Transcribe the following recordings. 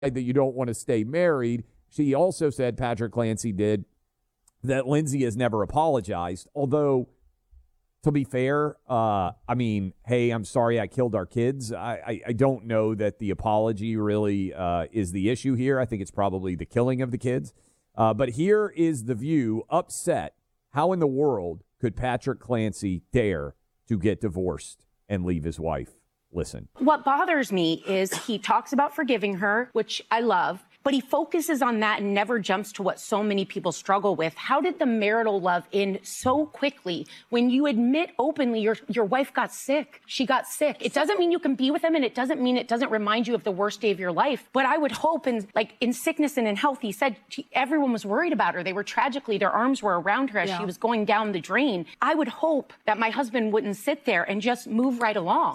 that you don't want to stay married. She also said, Patrick Clancy did, that Lindsay has never apologized. Although, to be fair, hey, I'm sorry I killed our kids. I don't know that the apology really is the issue here. I think it's probably the killing of the kids. But here is The View, upset. How in the world could Patrick Clancy dare to get divorced and leave his wife? Listen. What bothers me is he talks about forgiving her, which I love, but he focuses on that and never jumps to what so many people struggle with. How did the marital love end so quickly when you admit openly your wife got sick? She got sick. It doesn't mean you can be with him, and it doesn't mean it doesn't remind you of the worst day of your life. But I would hope, in sickness and in health, he said everyone was worried about her. They were tragically, their arms were around her as she was going down the drain. I would hope that my husband wouldn't sit there and just move right along.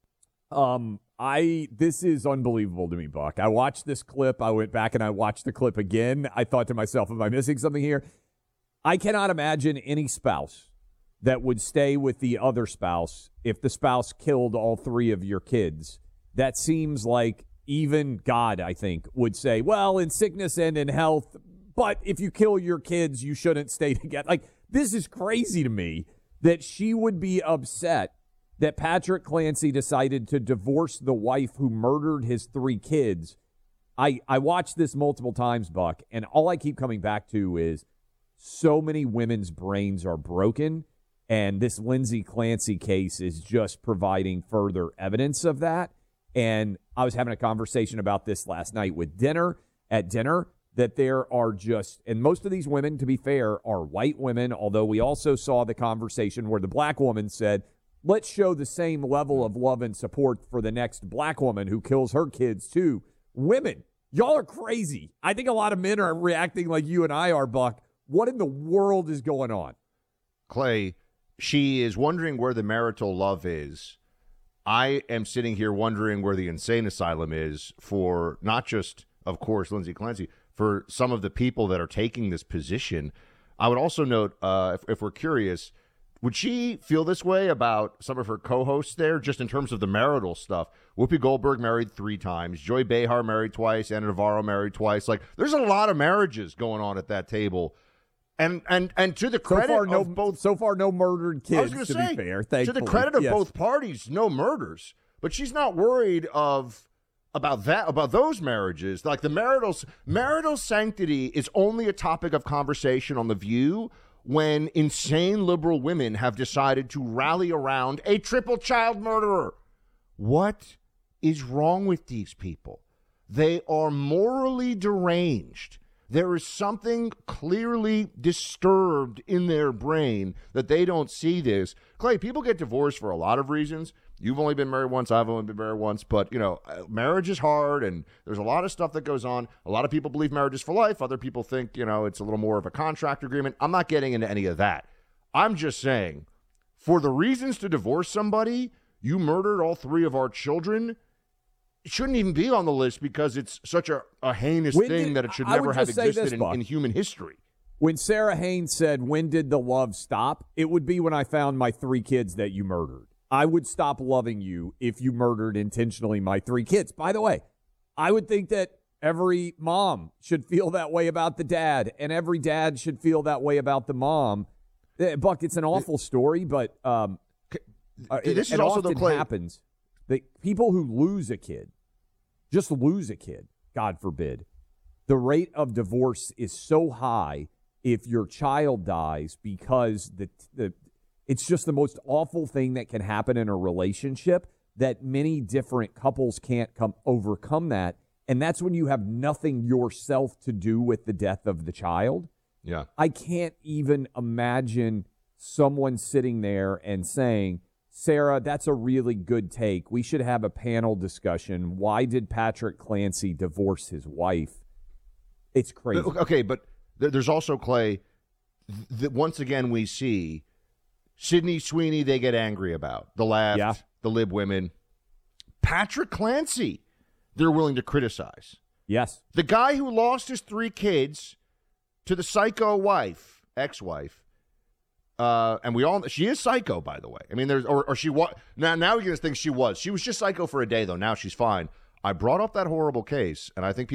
This is unbelievable to me, Buck. I watched this clip. I went back and I watched the clip again. I thought to myself, am I missing something here? I cannot imagine any spouse that would stay with the other spouse if the spouse killed all three of your kids. That seems like even God, I think, would say, well, in sickness and in health, but if you kill your kids, you shouldn't stay together. Like, this is crazy to me that she would be upset that Patrick Clancy decided to divorce the wife who murdered his three kids. I watched this multiple times, Buck, and all I keep coming back to is so many women's brains are broken, and this Lindsay Clancy case is just providing further evidence of that. And I was having a conversation about this last night at dinner, that there are just, and most of these women, to be fair, are white women, although we also saw the conversation where the black woman said, let's show the same level of love and support for the next black woman who kills her kids, too. Women, y'all are crazy. I think a lot of men are reacting like you and I are, Buck. What in the world is going on? Clay, she is wondering where the marital love is. I am sitting here wondering where the insane asylum is for not just, of course, Lindsay Clancy, for some of the people that are taking this position. I would also note, if we're curious, would she feel this way about some of her co-hosts there, just in terms of the marital stuff? Whoopi Goldberg married 3 times. Joy Behar married twice. Anna Navarro married twice. Like, there's a lot of marriages going on at that table. And to the credit of both... So far, no murdered kids, I was going to say, be fair, thankfully. To the credit of both parties, no murders. But she's not worried about those marriages. Like, the marital sanctity is only a topic of conversation on The View when insane liberal women have decided to rally around a triple child murderer. What is wrong with these people? They are morally deranged. There is something clearly disturbed in their brain that they don't see this. Clay, people get divorced for a lot of reasons. You've only been married once. I've only been married once. But, marriage is hard, and there's a lot of stuff that goes on. A lot of people believe marriage is for life. Other people think, it's a little more of a contract agreement. I'm not getting into any of that. I'm just saying, for the reasons to divorce somebody, you murdered all 3 of our children. It shouldn't even be on the list because it's such a heinous thing that it should never have existed in human history. When Sarah Haynes said, when did the love stop? It would be when I found my 3 kids that you murdered. I would stop loving you if you murdered intentionally my 3 kids. By the way, I would think that every mom should feel that way about the dad, and every dad should feel that way about the mom. Buck, it's an awful story, but this is also often happens. The people who lose a kid, just lose a kid, God forbid. The rate of divorce is so high if your child dies because it's just the most awful thing that can happen in a relationship that many different couples can't overcome that. And that's when you have nothing yourself to do with the death of the child. Yeah. I can't even imagine someone sitting there and saying, Sarah, that's a really good take. We should have a panel discussion. Why did Patrick Clancy divorce his wife? It's crazy. Okay, but there's also, Clay, that once again we see Sydney Sweeney, they get angry about. The left, the lib women. Patrick Clancy, they're willing to criticize. Yes. The guy who lost his 3 kids to the psycho wife, ex-wife, and we all, she is psycho, by the way. I mean, or she was, now you're going to think she was. She was just psycho for a day, though. Now she's fine. I brought up that horrible case, and I think